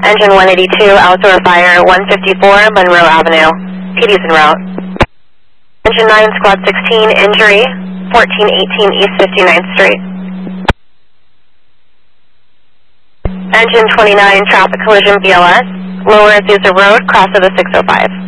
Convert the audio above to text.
Engine 182, outdoor fire, 154 Monroe Avenue. PD's en route. Engine 9, Squad 16, injury, 1418 East 59th Street. Engine 29, traffic collision BLS, lower Azusa Road, cross of the 605.